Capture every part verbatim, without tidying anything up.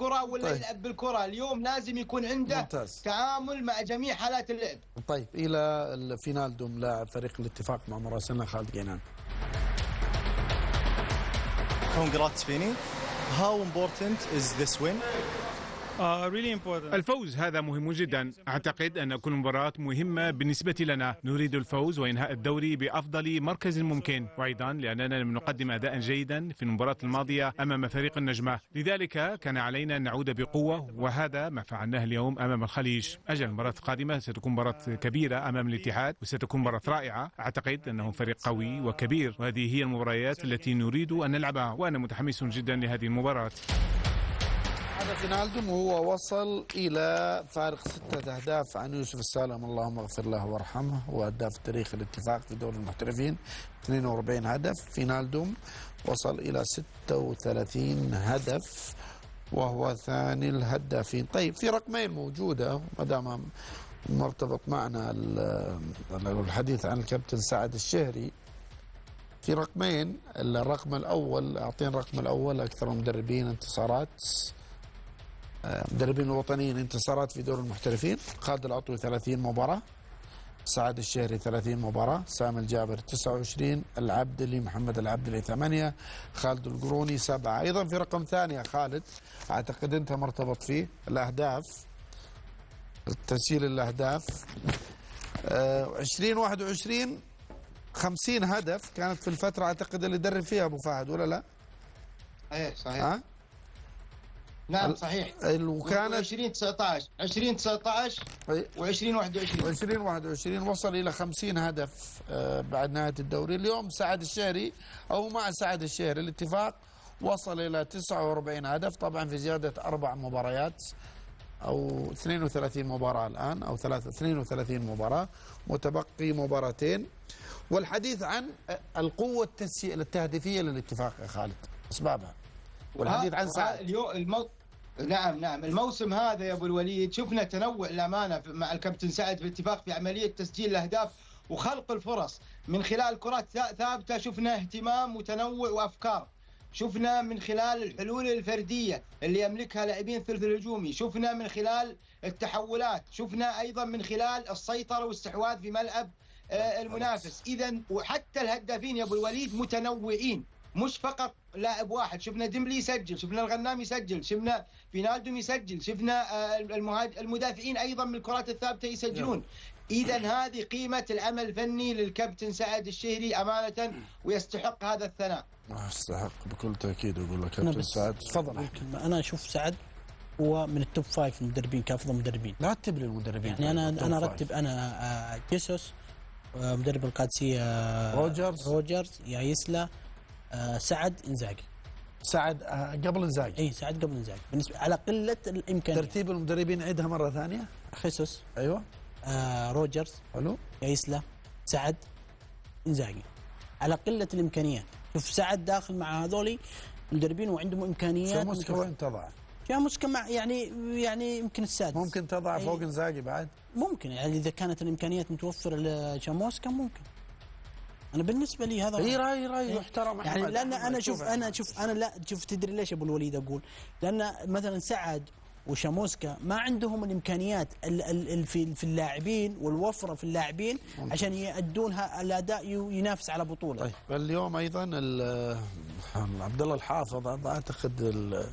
الكرة ولا طيب. يلعب بالكرة. اليوم لازم يكون عنده ممتاز. تعامل مع جميع حالات اللعب. طيب إلى الفينالدوم لاعب فريق الاتفاق مع مراسلنا خالد قينان. Congrats Fini. How important is this win? الفوز هذا مهم جدا. أعتقد أن كل مباراة مهمة بالنسبة لنا. نريد الفوز وإنهاء الدوري بأفضل مركز ممكن، وأيضا لأننا لم نقدم أداء جيدا في المباراة الماضية أمام فريق النجمة، لذلك كان علينا أن نعود بقوة، وهذا ما فعلناه اليوم أمام الخليج. أجل المباراة القادمة ستكون مباراة كبيرة أمام الاتحاد، وستكون مباراة رائعة. أعتقد أنه فريق قوي وكبير، وهذه هي المباريات التي نريد أن نلعبها، وأنا متحمس جدا لهذه المباراة. هذا فينالدوم وهو وصل إلى فارق ستة أهداف عن يوسف السالم، اللهم اغفر له وارحمه، هو هداف تاريخ الاتفاق في دوري المحترفين اثنين وأربعين هدف. فينالدوم وصل إلى ستة وثلاثين هدف وهو ثاني الهدافين. طيب في رقمين موجودة ما دام مرتبط معنا الحديث عن الكابتن سعد الشهري، في رقمين. الرقم الأول، أعطينا الرقم الأول، أكثر مدربين انتصارات، مدربين الوطنيين انتصارات في دور المحترفين. خالد العطوي ثلاثين مباراة، سعد الشهري ثلاثين مباراة، سامي الجابر تسعة وعشرين، العبدلي محمد العبدلي ثمانية، خالد القروني سبعة. أيضا في رقم ثاني يا خالد أعتقد أنت مرتبط فيه، الأهداف، تسجيل الأهداف عشرين واحد وعشرين خمسين هدف كانت في الفترة أعتقد اللي درب فيها أبو فهد ولا لا؟ صحيح صحيح. ها؟ نعم صحيح. وكانت عشرين تسعة عشر عشرين تسعة عشر وعشرين واحد وعشرين وعشرين واحد وعشرين وصل إلى خمسين هدف بعد نهاية الدوري. اليوم سعد الشهري أو مع سعد الشهري الاتفاق وصل إلى تسعة وأربعين هدف، طبعا في زيادة أربع مباريات أو اثنين وثلاثين مباراة الآن، أو ثلاثة اثنين وثلاثين مباراة، متبقي مباراتين. والحديث عن القوة التهديفية للاتفاق يا خالد، أسبابها، والحديث عن سعد اليوم المو... نعم نعم الموسم هذا يا أبو الوليد شفنا تنوع الأمانة مع الكابتن سعد في الاتفاق في عملية تسجيل الأهداف وخلق الفرص من خلال كرات ثابتة. شفنا اهتمام وتنوع وأفكار، شفنا من خلال الحلول الفردية اللي يملكها لاعبين الثلث الهجومي، شفنا من خلال التحولات، شفنا أيضا من خلال السيطرة والاستحواذ في ملعب المنافس. إذن وحتى الهدافين يا أبو الوليد متنوعين، مش فقط لاعب واحد. شفنا ديمبلي يسجل، شفنا الغنام يسجل، شفنا فينالدوم يسجل، شفنا المدافعين أيضا من الكرات الثابتة يسجلون. إذن هذه قيمة العمل الفني للكابتن سعد الشهري أمانة، ويستحق هذا الثناء. يستحق بكل تأكيد. يقول لك كابتن سعد تفضل. أنا أشوف سعد هو من التوب فايف المدربين كأفضل مدربين. لا رتب لي المدربين يعني أنا أنا أرتب أنا جيسوس، مدرب القادسية روجرز روجرز يا يسلا، سعد إنزاغي. سعد قبل إنزاغي. اي سعد قبل إنزاغي بالنسبه على قله الامكانيات. ترتيب المدربين عيدها مره ثانيه. خيسوس، ايوه، آه روجرز، حلو، يايسلا، سعد، إنزاغي، على قله الامكانيات. شوف سعد داخل مع هذولي مدربين وعندهم امكانيات. شاموسكا وين تضع؟ شاموسكا مع يعني يعني يمكن السادس. ممكن تضع أي فوق إنزاغي بعد؟ ممكن، يعني اذا كانت الامكانيات متوفره لشاموسكا ممكن. انا بالنسبه لي هذا اي راي راي يحترم يعني، لان انا شوف انا شوف انا لا شوف تدري ليش ابو الوليد اقول؟ لان مثلا سعد وشاموسكا ما عندهم الامكانيات في في اللاعبين والوفره في اللاعبين عشان يؤدونها الاداء ينافس على بطوله. طيب اليوم ايضا عبد الله الحافظ اعتقد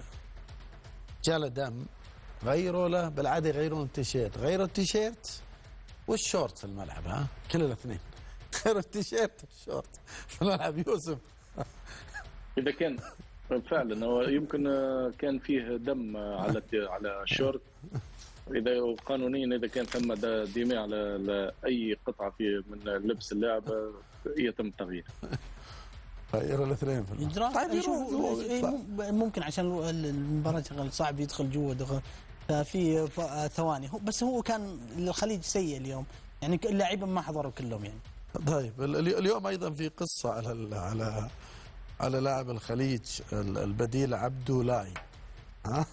جاله دم، غيروا له بالعاده يغيرون التيشيرت، غيروا التيشيرت والشورت في الملعب، ها كل الاثنين، غير التيشيرت والشورت في الملعب. يوسف اذا كان فعلا هو يمكن كان فيه دم على على الشورت، اذا قانونيا اذا كان ثم دماء على اي قطعه في من لبس اللاعب يتم التغيير. غير الاثنين في الملعب. طيب ممكن عشان المباراه صعب يدخل جوا دخل ففي ثواني، بس هو كان الخليج سيء اليوم، يعني اللاعبين ما حضروا كلهم يعني. طيب اليوم ايضا في قصه على على على لاعب الخليج البديل عبدو لاي، ها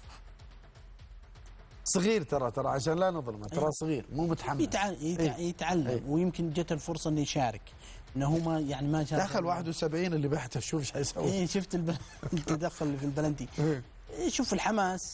صغير ترى ترى عشان لا نظلمه، ترى صغير مو متحمس، يتعلم يتعلم ايه؟ ويمكن جت الفرصه انه يشارك، انه هو ما يعني ما شارك. دخل واحد وسبعين اللي بحته، شوف ايش حيسوي. ايه شفت التدخل في البلنتي. شوف الحماس